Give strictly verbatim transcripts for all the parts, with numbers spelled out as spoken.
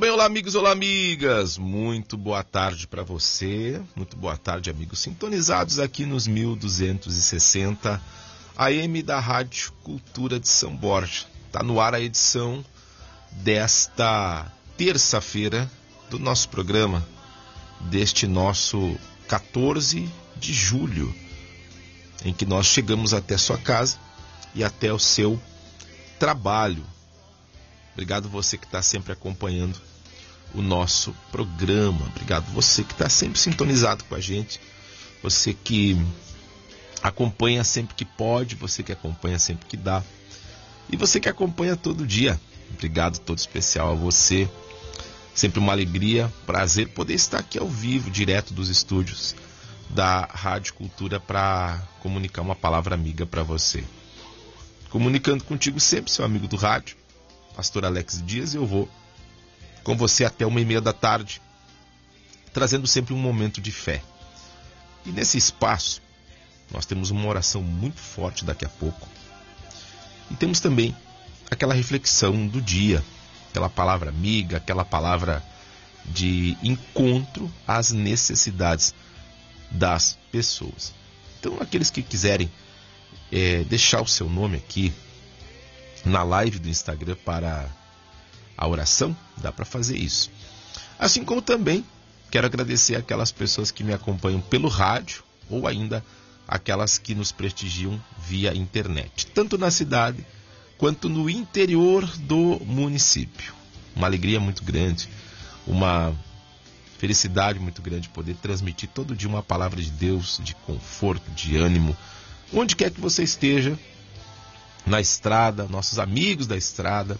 bem, olá amigos, olá amigas, muito boa tarde para você, muito boa tarde amigos sintonizados aqui nos mil duzentos e sessenta A M da Rádio Cultura de São Borja. Está no ar a edição desta terça-feira do nosso programa, deste nosso quatorze de julho, em que nós chegamos até sua casa e até o seu trabalho. Obrigado você que está sempre acompanhando o nosso programa. Obrigado você que está sempre sintonizado com a gente. Você que acompanha sempre que pode. Você que acompanha sempre que dá. E você que acompanha todo dia. Obrigado todo especial a você. Sempre uma alegria, prazer poder estar aqui ao vivo, direto dos estúdios da Rádio Cultura para comunicar uma palavra amiga para você. Comunicando contigo sempre, seu amigo do rádio, Pastor Alex Dias, e eu vou com você até uma e meia da tarde, trazendo sempre um momento de fé. E nesse espaço, nós temos uma oração muito forte daqui a pouco. E temos também aquela reflexão do dia, aquela palavra amiga, aquela palavra de encontro às necessidades das pessoas. Então, aqueles que quiserem é, deixar o seu nome aqui na live do Instagram para a oração, dá para fazer isso. Assim como também quero agradecer aquelas pessoas que me acompanham pelo rádio ou ainda aquelas que nos prestigiam via internet, tanto na cidade quanto no interior do município. Uma alegria muito grande, uma felicidade muito grande poder transmitir todo dia uma palavra de Deus, de conforto, de ânimo, onde quer que você esteja, na estrada, nossos amigos da estrada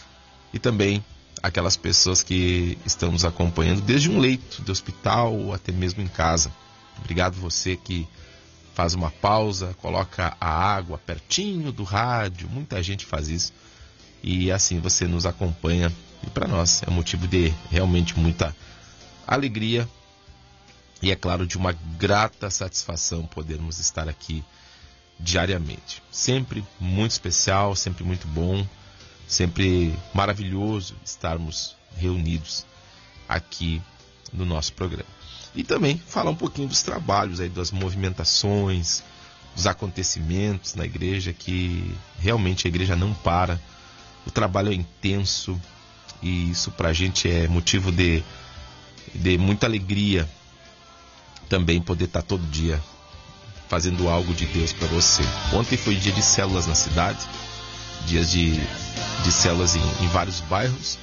e também aquelas pessoas que estão nos acompanhando desde um leito de hospital ou até mesmo em casa. Obrigado você que faz uma pausa, coloca a água pertinho do rádio, muita gente faz isso e assim você nos acompanha e para nós é motivo de realmente muita alegria e é claro de uma grata satisfação podermos estar aqui diariamente. Sempre muito especial, sempre muito bom, sempre maravilhoso estarmos reunidos aqui no nosso programa. E também falar um pouquinho dos trabalhos, aí, das movimentações, dos acontecimentos na igreja, que realmente a igreja não para, o trabalho é intenso e isso pra gente é motivo de, de muita alegria também poder estar todo dia fazendo algo de Deus para você. Ontem foi dia de células na cidade, dias de, de células em, em vários bairros,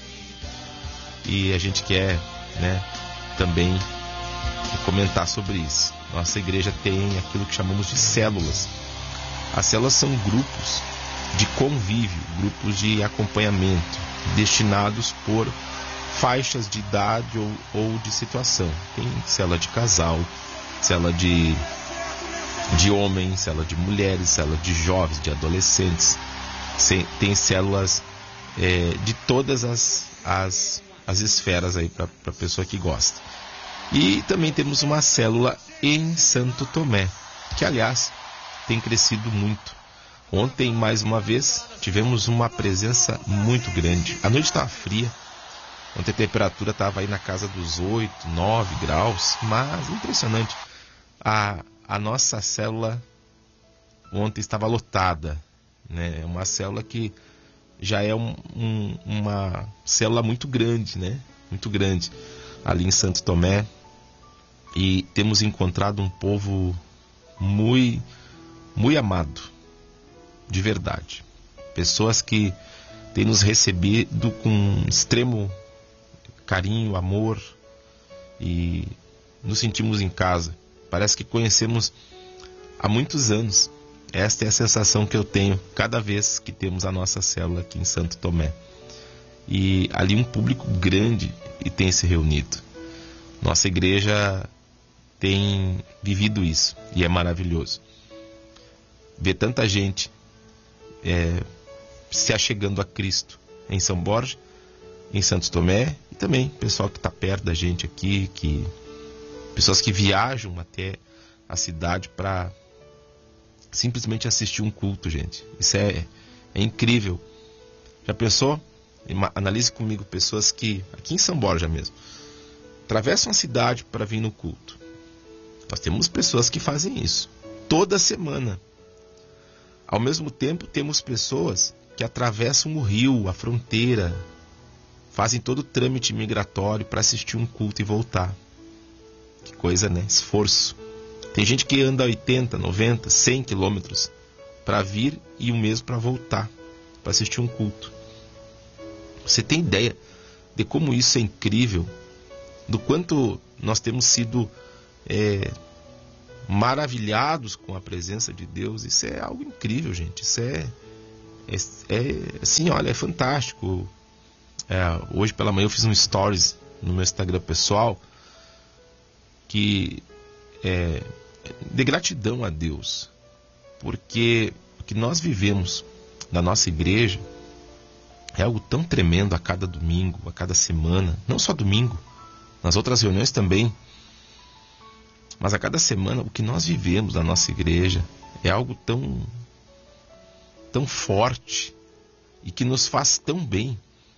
e a gente quer, né, também comentar sobre isso. Nossa igreja tem aquilo que chamamos de células. As células são grupos de convívio, grupos de acompanhamento, destinados por faixas de idade ou, ou de situação. Tem célula de casal, célula de de homens, célula de mulheres, célula de jovens, de adolescentes, tem células é, de todas as, as, as esferas aí para a pessoa que gosta. E também temos uma célula em Santo Tomé, que aliás tem crescido muito. Ontem, mais uma vez, tivemos uma presença muito grande. A noite estava fria, ontem a temperatura estava aí na casa dos oito, nove graus, mas impressionante. A A nossa célula ontem estava lotada, né? É uma célula que já é um, um, uma célula muito grande, né? Muito grande, ali em Santo Tomé. E temos encontrado um povo muito, muito amado, de verdade. Pessoas que têm nos recebido com extremo carinho, amor, e nos sentimos em casa. Parece que conhecemos há muitos anos. Esta é a sensação que eu tenho cada vez que temos a nossa célula aqui em Santo Tomé. E ali um público grande e tem se reunido. Nossa igreja tem vivido isso e é maravilhoso. Ver tanta gente é, se achegando a Cristo em São Borja, em Santo Tomé, e também pessoal que está perto da gente aqui, que pessoas que viajam até a cidade para simplesmente assistir um culto, gente. Isso é, é incrível. Já pensou? Analise comigo pessoas que, aqui em São Borja mesmo, atravessam a cidade para vir no culto. Nós temos pessoas que fazem isso toda semana. Ao mesmo tempo, temos pessoas que atravessam o rio, a fronteira, fazem todo o trâmite migratório para assistir um culto e voltar. Que coisa, né? Esforço. Tem gente que anda oitenta, noventa, cem quilômetros para vir e o mesmo para voltar, para assistir um culto. Você tem ideia de como isso é incrível? Do quanto nós temos sido é, maravilhados com a presença de Deus? Isso é algo incrível, gente. Isso é, é, é assim, olha, é fantástico. É, hoje pela manhã eu fiz um stories no meu Instagram pessoal que é de gratidão a Deus, porque o que nós vivemos na nossa igreja é algo tão tremendo a cada domingo, a cada semana, não só domingo, nas outras reuniões também, mas a cada semana o que nós vivemos na nossa igreja é algo tão, tão forte e que nos faz tão bem,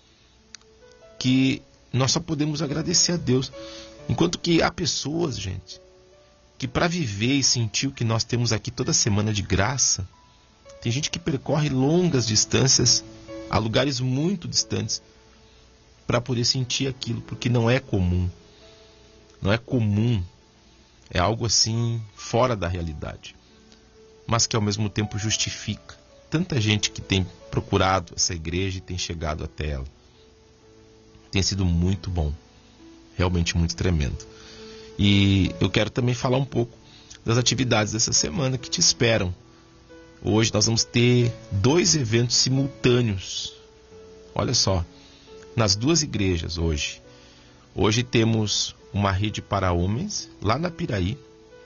que nós só podemos agradecer a Deus. Enquanto que há pessoas, gente, que para viver e sentir o que nós temos aqui toda semana de graça, tem gente que percorre longas distâncias a lugares muito distantes para poder sentir aquilo, porque não é comum. Não é comum. É algo assim fora da realidade, mas que ao mesmo tempo justifica tanta gente que tem procurado essa igreja e tem chegado até ela. Tem sido muito bom, realmente muito tremendo. E eu quero também falar um pouco das atividades dessa semana que te esperam. Hoje nós vamos ter dois eventos simultâneos. Olha só, nas duas igrejas hoje. Hoje temos uma rede para homens lá na Piraí.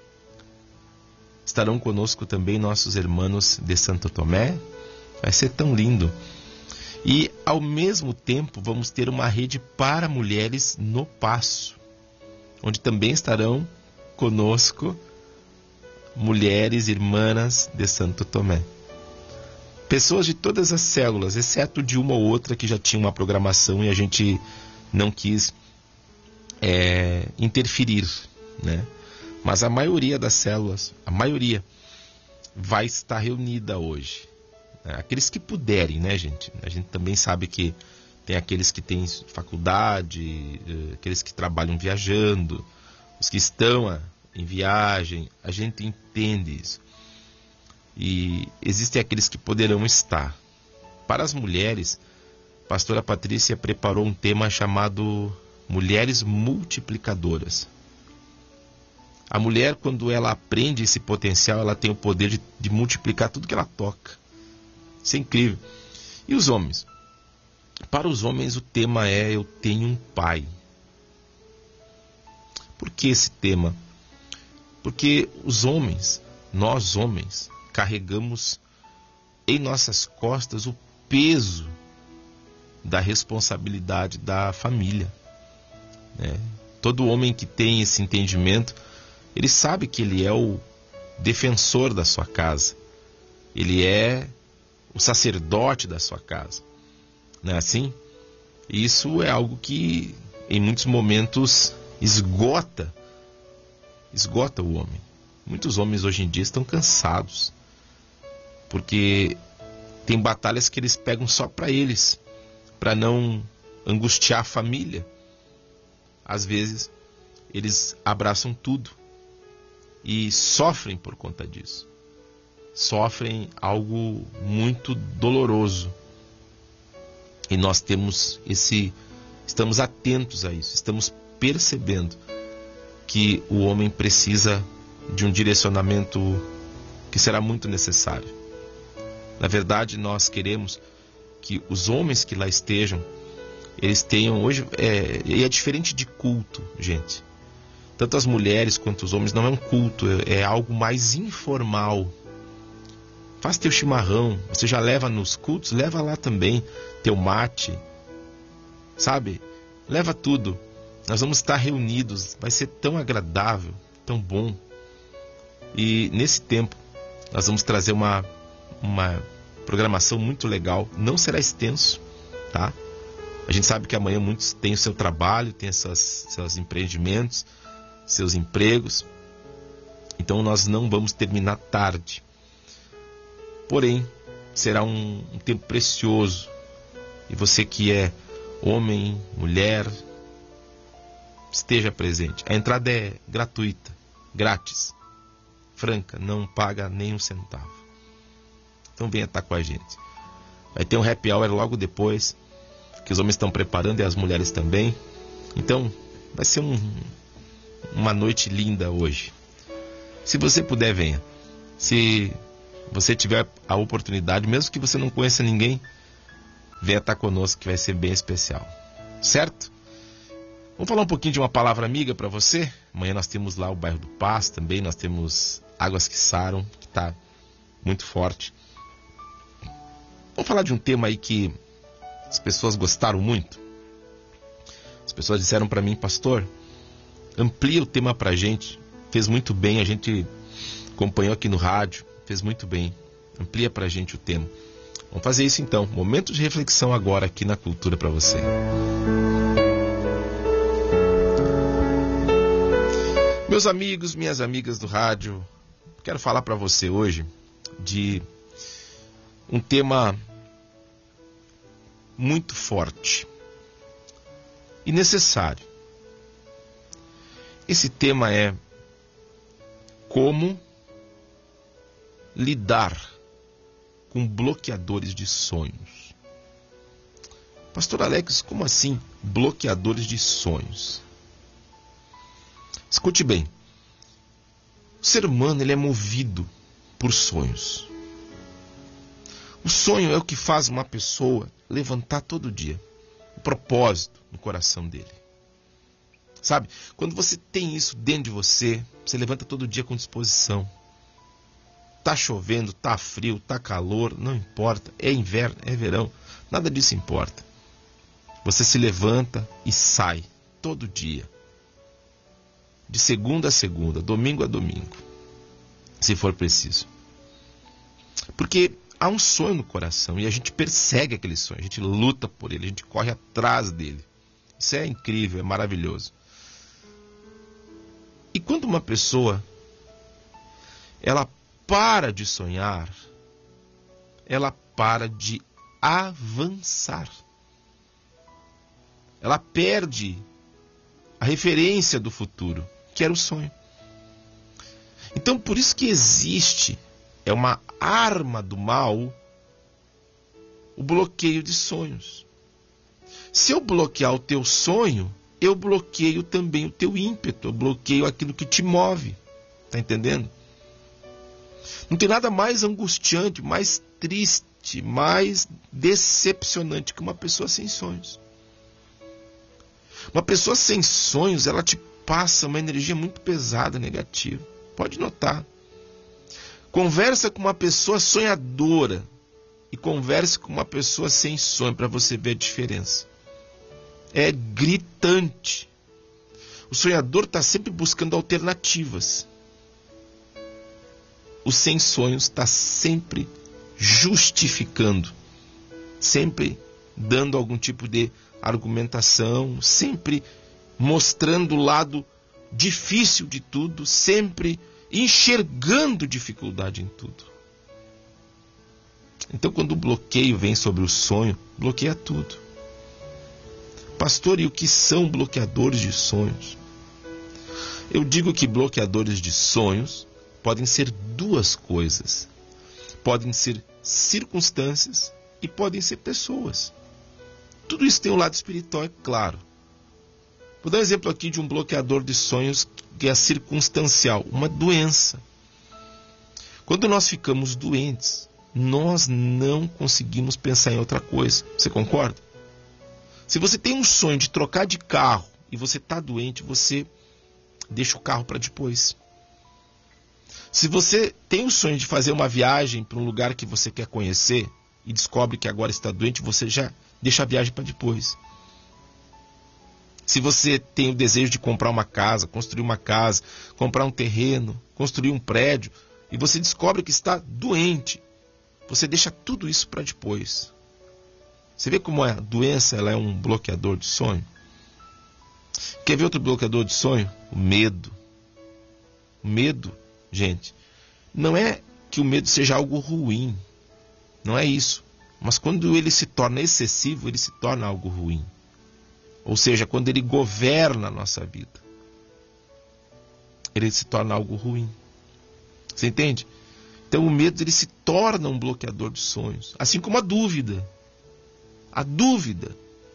Estarão conosco também nossos irmãos de Santo Tomé. Vai ser tão lindo. E ao mesmo tempo vamos ter uma rede para mulheres no Passo, onde também estarão conosco mulheres irmãs de Santo Tomé. Pessoas de todas as células, exceto de uma ou outra que já tinha uma programação e a gente não quis é, interferir, né? Mas a maioria das células, a maioria, vai estar reunida hoje. Aqueles que puderem, né, gente? A gente também sabe que tem aqueles que têm faculdade, aqueles que trabalham viajando, os que estão em viagem, a gente entende isso. E existem aqueles que poderão estar. Para as mulheres, a pastora Patrícia preparou um tema chamado Mulheres Multiplicadoras. A mulher, quando ela aprende esse potencial, ela tem o poder de, de multiplicar tudo que ela toca. Isso é incrível. E os homens? Para os homens o tema é Eu Tenho um Pai. Por que esse tema? Porque os homens, nós homens, carregamos em nossas costas o peso da responsabilidade da família, né? Todo homem que tem esse entendimento, ele sabe que ele é o defensor da sua casa. Ele é o sacerdote da sua casa. Não é assim? Isso é algo que em muitos momentos esgota, esgota o homem. Muitos homens hoje em dia estão cansados, porque tem batalhas que eles pegam só para eles, para não angustiar a família. Às vezes eles abraçam tudo e sofrem por conta disso. Sofrem algo muito doloroso. E nós temos esse, estamos atentos a isso, estamos percebendo que o homem precisa de um direcionamento que será muito necessário. Na verdade, nós queremos que os homens que lá estejam, eles tenham hoje, é, e é diferente de culto, gente. Tanto as mulheres quanto os homens, não é um culto, é, é algo mais informal. Faz teu chimarrão, você já leva nos cultos, leva lá também teu mate, sabe? Leva tudo. Nós vamos estar reunidos, vai ser tão agradável, tão bom. E nesse tempo, nós vamos trazer uma, uma programação muito legal. Não será extenso, tá? A gente sabe que amanhã muitos têm o seu trabalho, têm seus, seus empreendimentos, seus empregos. Então nós não vamos terminar tarde. Porém, será um, um tempo precioso. E você que é homem, mulher, esteja presente. A entrada é gratuita, grátis, franca, não paga nem um centavo. Então venha estar com a gente. Vai ter um happy hour logo depois, que os homens estão preparando e as mulheres também. Então vai ser um, uma noite linda hoje. Se você puder, venha. Se você tiver a oportunidade, mesmo que você não conheça ninguém, venha estar conosco, que vai ser bem especial. Certo? Vamos falar um pouquinho de uma palavra amiga para você. Amanhã nós temos lá o bairro do Paz também. Nós temos Águas que Saram, que está muito forte. Vamos falar de um tema aí que as pessoas gostaram muito. As pessoas disseram para mim: pastor, amplia o tema para a gente. Fez muito bem, a gente acompanhou aqui no rádio. Fez muito bem. Amplia para a gente o tema. Vamos fazer isso então. Momento de reflexão agora aqui na Cultura para você. Meus amigos, minhas amigas do rádio, quero falar para você hoje de um tema muito forte e necessário. Esse tema é como lidar com bloqueadores de sonhos. Pastor Alex, como assim bloqueadores de sonhos? Escute bem. O ser humano ele é movido por sonhos. O sonho é o que faz uma pessoa levantar todo dia. O propósito no coração dele. Sabe? Quando você tem isso dentro de você, você levanta todo dia com disposição. Tá chovendo, tá frio, tá calor, não importa. É inverno, é verão, nada disso importa. Você se levanta e sai todo dia. De segunda a segunda, domingo a domingo, se for preciso. Porque há um sonho no coração e a gente persegue aquele sonho, a gente luta por ele, a gente corre atrás dele. Isso é incrível, é maravilhoso. E quando uma pessoa ela para de sonhar, ela para de avançar. Ela perde a referência do futuro, que era o sonho. Então, por isso que existe, é uma arma do mal, o bloqueio de sonhos. Se eu bloquear o teu sonho, eu bloqueio também o teu ímpeto, eu bloqueio aquilo que te move. Tá entendendo? Não tem nada mais angustiante, mais triste, mais decepcionante que uma pessoa sem sonhos. Uma pessoa sem sonhos, ela te passa uma energia muito pesada, negativa. Pode notar. Conversa com uma pessoa sonhadora e converse com uma pessoa sem sonho para você ver a diferença. É gritante. O sonhador está sempre buscando alternativas. O sem sonhos está sempre justificando, sempre dando algum tipo de argumentação, sempre mostrando o lado difícil de tudo, sempre enxergando dificuldade em tudo. Então, quando o bloqueio vem sobre o sonho, bloqueia tudo. Pastor, e o que são bloqueadores de sonhos? Eu digo que bloqueadores de sonhos podem ser duas coisas. Podem ser circunstâncias e podem ser pessoas. Tudo isso tem um lado espiritual, é claro. Vou dar um exemplo aqui de um bloqueador de sonhos que é circunstancial, uma doença. Quando nós ficamos doentes, nós não conseguimos pensar em outra coisa. Você concorda? Se você tem um sonho de trocar de carro e você está doente, você deixa o carro para depois. Se você tem o sonho de fazer uma viagem para um lugar que você quer conhecer e descobre que agora está doente, você já deixa a viagem para depois. Se você tem o desejo de comprar uma casa, construir uma casa, comprar um terreno, construir um prédio, e você descobre que está doente, você deixa tudo isso para depois. Você vê como a doença ela é um bloqueador de sonho? Quer ver outro bloqueador de sonho? O medo. O medo, gente, não é que o medo seja algo ruim. Não é isso. Mas quando ele se torna excessivo, ele se torna algo ruim. Ou seja, quando ele governa a nossa vida, ele se torna algo ruim. Você entende? Então o medo ele se torna um bloqueador de sonhos. Assim como a dúvida. A dúvida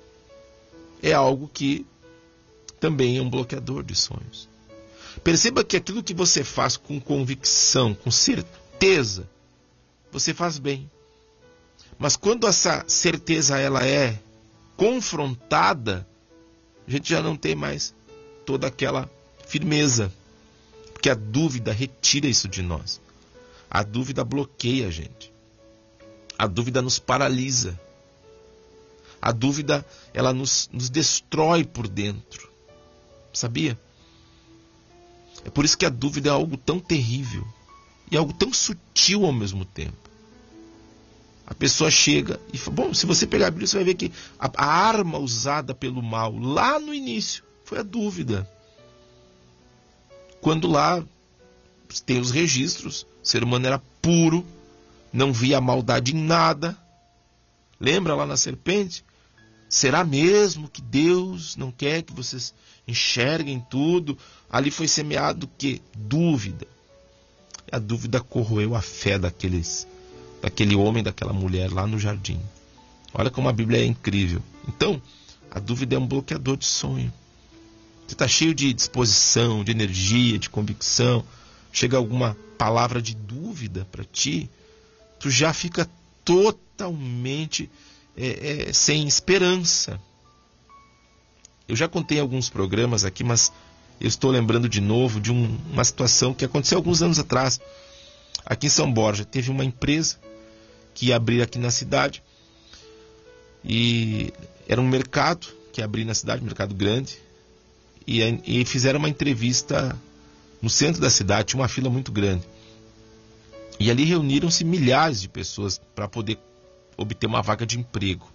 é algo que também é um bloqueador de sonhos. Perceba que aquilo que você faz com convicção, com certeza, você faz bem. Mas quando essa certeza ela é confrontada, a gente já não tem mais toda aquela firmeza. Porque a dúvida retira isso de nós. A dúvida bloqueia a gente. A dúvida nos paralisa. A dúvida, ela nos, nos destrói por dentro. Sabia? É por isso que a dúvida é algo tão terrível e algo tão sutil ao mesmo tempo. A pessoa chega e fala, bom, se você pegar a Bíblia, você vai ver que a, a arma usada pelo mal lá no início foi a dúvida. Quando lá tem os registros, o ser humano era puro, não via maldade em nada. Lembra lá na serpente? Será mesmo que Deus não quer que vocês enxerguem tudo? Ali foi semeado o quê? Dúvida. A dúvida corroeu a fé daqueles, daquele homem, daquela mulher lá no jardim. Olha como a Bíblia é incrível. Então, a dúvida é um bloqueador de sonho. Você está cheio de disposição, de energia, de convicção. Chega alguma palavra de dúvida para ti, tu já fica totalmente é, é, sem esperança. Eu já contei alguns programas aqui, mas eu estou lembrando de novo de um, uma situação que aconteceu alguns anos atrás. Aqui em São Borja, teve uma empresa que ia abrir aqui na cidade. E era um mercado que ia abrir na cidade, um mercado grande. E, e fizeram uma entrevista no centro da cidade, tinha uma fila muito grande. E ali reuniram-se milhares de pessoas para poder obter uma vaga de emprego.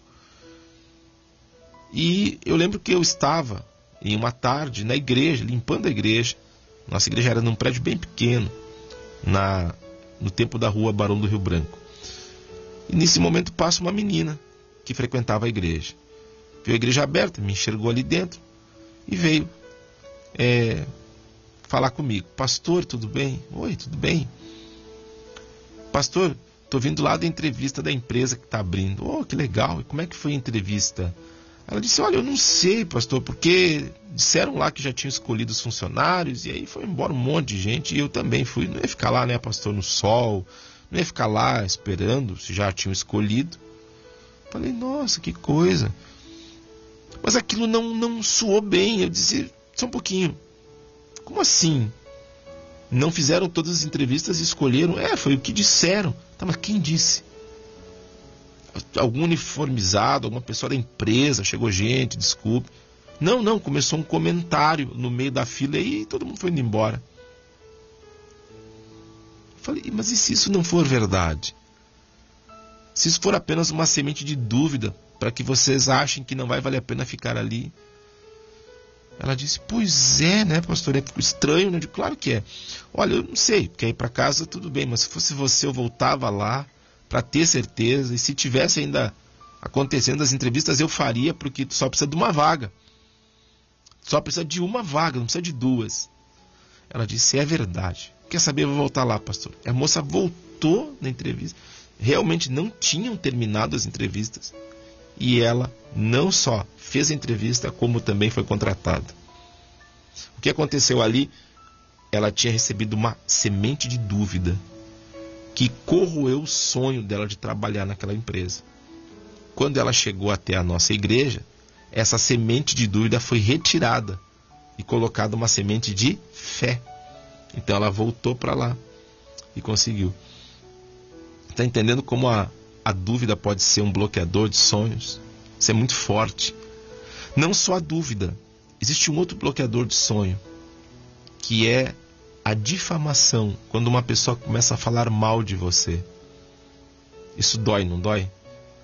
E eu lembro que eu estava em uma tarde na igreja, limpando a igreja. Nossa igreja era num prédio bem pequeno, na, no tempo da rua Barão do Rio Branco. E nesse momento passa uma menina que frequentava a igreja. Viu a igreja aberta, me enxergou ali dentro e veio é, falar comigo. Pastor, tudo bem? Oi, tudo bem? Pastor, estou vindo lá da entrevista da empresa que está abrindo. Oh, que legal. E como é que foi a entrevista? Ela disse, olha, eu não sei, pastor, porque disseram lá que já tinham escolhido os funcionários e aí foi embora um monte de gente e eu também fui. Não ia ficar lá, né, pastor, no sol, não ia ficar lá esperando se já tinham escolhido. Falei, nossa, que coisa. Mas aquilo não, não soou bem. Eu disse, só um pouquinho. Como assim? Não fizeram todas as entrevistas e escolheram? É, foi o que disseram. Tá, mas quem disse? Algum uniformizado, alguma pessoa da empresa, chegou gente, desculpe. Não, não, começou um comentário no meio da fila e todo mundo foi indo embora. Falei, mas e se isso não for verdade? Se isso for apenas uma semente de dúvida, para que vocês achem que não vai valer a pena ficar ali? Ela disse, pois é, né, pastor, é estranho, né? Eu digo, claro que é. Olha, eu não sei, quer ir para casa, tudo bem, mas se fosse você, eu voltava lá para ter certeza, e se tivesse ainda acontecendo as entrevistas, eu faria, porque tu só precisa de uma vaga. Só precisa de uma vaga, não precisa de duas. Ela disse, é verdade. Quer saber, eu vou voltar lá, pastor. A moça voltou na entrevista. Realmente não tinham terminado as entrevistas. E ela não só fez a entrevista, como também foi contratada. O que aconteceu ali? Ela tinha recebido uma semente de dúvida que corroeu o sonho dela de trabalhar naquela empresa. Quando ela chegou até a nossa igreja, essa semente de dúvida foi retirada e colocada uma semente de fé. Então ela voltou para lá e conseguiu. Está entendendo como a, a dúvida pode ser um bloqueador de sonhos? Isso é muito forte. Não só a dúvida. Existe um outro bloqueador de sonho, que é a difamação. Quando uma pessoa começa a falar mal de você. Isso dói, não dói?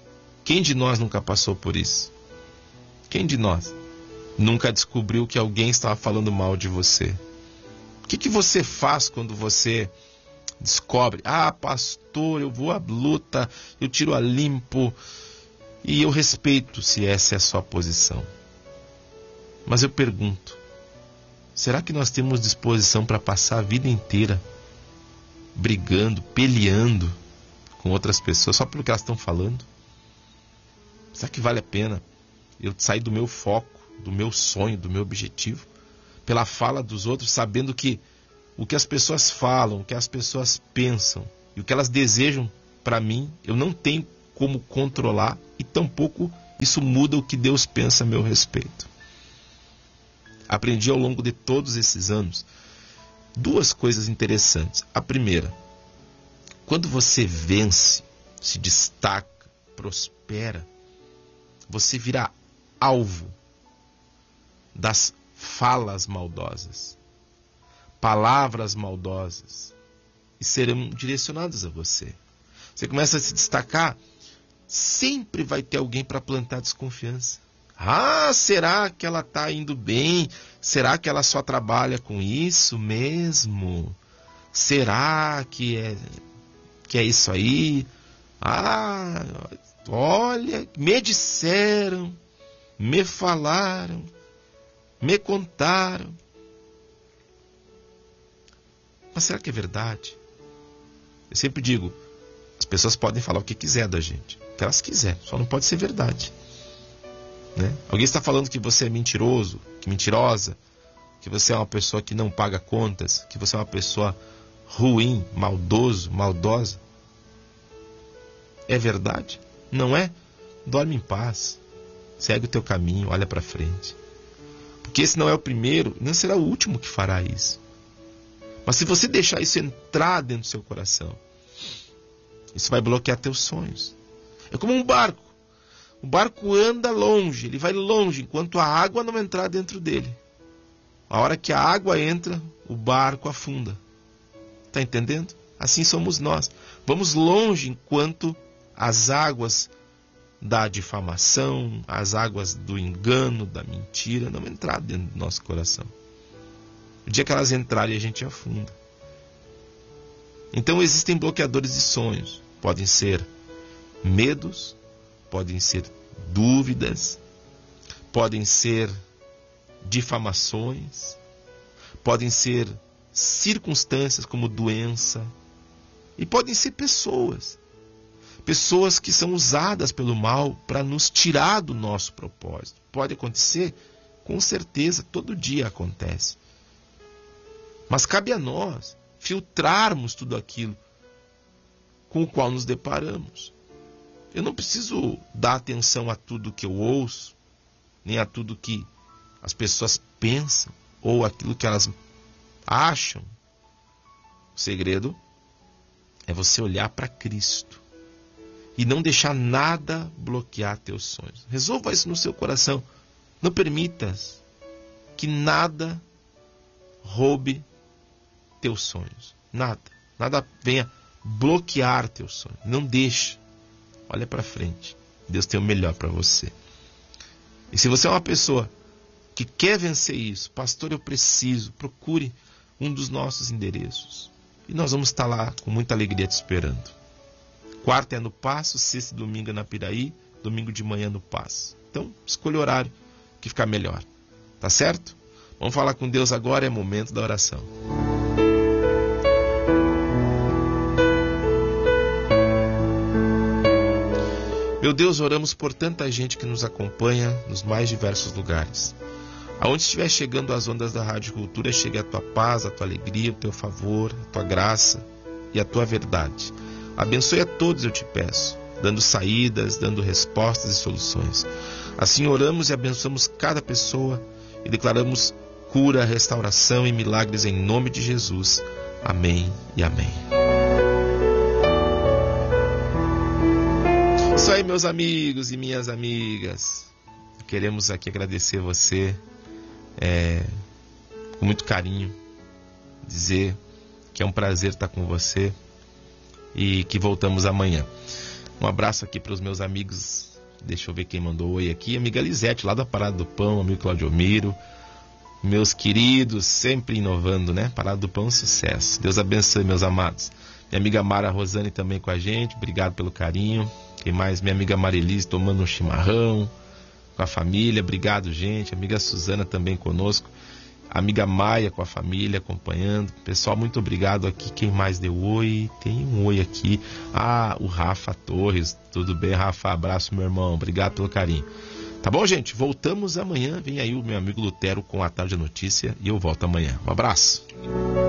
Quem de nós nunca passou por isso? Quem de nós nunca descobriu que alguém estava falando mal de você? O que, que você faz quando você descobre? Ah, pastor, eu vou à luta, eu tiro a limpo e eu respeito se essa é a sua posição. Mas eu pergunto, será que nós temos disposição para passar a vida inteira brigando, peleando com outras pessoas só pelo que elas estão falando? Será que vale a pena eu sair do meu foco, do meu sonho, do meu objetivo, pela fala dos outros, sabendo que o que as pessoas falam, o que as pessoas pensam e o que elas desejam para mim, eu não tenho como controlar e tampouco isso muda o que Deus pensa a meu respeito. Aprendi ao longo de todos esses anos duas coisas interessantes. A primeira, quando você vence, se destaca, prospera, você vira alvo das falas maldosas, palavras maldosas, e serão direcionadas a você. Você começa a se destacar, sempre vai ter alguém para plantar desconfiança. Ah, será que ela está indo bem? Será que ela só trabalha com isso mesmo? Será que é, que é isso aí? Ah, olha, me disseram, me falaram, me contaram. Mas será que é verdade? Eu sempre digo, as pessoas podem falar o que quiser da gente, o que elas quiserem, só não pode ser verdade. Né? Alguém está falando que você é mentiroso, que mentirosa, que você é uma pessoa que não paga contas, que você é uma pessoa ruim, maldoso, maldosa. É verdade? Não é? Dorme em paz, segue o teu caminho, olha para frente. Porque esse não é o primeiro, não será o último que fará isso. Mas se você deixar isso entrar dentro do seu coração, isso vai bloquear teus sonhos. É como um barco. O barco anda longe, ele vai longe, enquanto a água não entrar dentro dele. A hora que a água entra, o barco afunda. Está entendendo? Assim somos nós. Vamos longe enquanto as águas da difamação, as águas do engano, da mentira, não entrar dentro do nosso coração. O dia que elas entrarem, a gente afunda. Então existem bloqueadores de sonhos. Podem ser medos, podem ser dúvidas, podem ser difamações, podem ser circunstâncias como doença, e podem ser pessoas. Pessoas que são usadas pelo mal para nos tirar do nosso propósito. Pode acontecer, com certeza, todo dia acontece. Mas cabe a nós filtrarmos tudo aquilo com o qual nos deparamos. Eu não preciso dar atenção a tudo que eu ouço, nem a tudo que as pessoas pensam, ou aquilo que elas acham. O segredo é você olhar para Cristo e não deixar nada bloquear teus sonhos. Resolva isso no seu coração. Não permitas que nada roube teus sonhos. Nada. Nada venha bloquear teus sonhos. Não deixe. Olha para frente. Deus tem o melhor para você. E se você é uma pessoa que quer vencer isso, pastor, eu preciso, procure um dos nossos endereços. E nós vamos estar lá com muita alegria te esperando. Quarta é no Passo, sexta e domingo é na Piraí, domingo de manhã no Passo. Então, escolha o horário que ficar melhor. Tá certo? Vamos falar com Deus agora, é momento da oração. Meu Deus, oramos por tanta gente que nos acompanha nos mais diversos lugares. Aonde estiver chegando as ondas da Rádio Cultura, chegue a tua paz, a tua alegria, o teu favor, a tua graça e a tua verdade. Abençoe a todos, eu te peço, dando saídas, dando respostas e soluções. Assim oramos e abençoamos cada pessoa e declaramos cura, restauração e milagres em nome de Jesus. Amém e amém. Isso aí, meus amigos e minhas amigas. Queremos aqui agradecer você é, com muito carinho, dizer que é um prazer estar com você e que voltamos amanhã. Um abraço aqui para os meus amigos Deixa eu ver quem mandou oi aqui. Amiga Lisete, lá da Parada do Pão, amigo Claudio Miro. Meus queridos, sempre inovando, né? Parada do Pão, sucesso. Deus abençoe, meus amados. Minha amiga Mara Rosane também com a gente. Obrigado pelo carinho. Quem mais? Minha amiga Marilise tomando um chimarrão com a família. Obrigado, gente. Amiga Suzana também conosco. Amiga Maia com a família acompanhando. Pessoal, muito obrigado aqui. Quem mais deu oi? Tem um oi aqui. Ah, o Rafa Torres. Tudo bem, Rafa? Abraço, meu irmão. Obrigado pelo carinho. Tá bom, gente? Voltamos amanhã. Vem aí o meu amigo Lutero com a Tarde da Notícia e eu volto amanhã. Um abraço.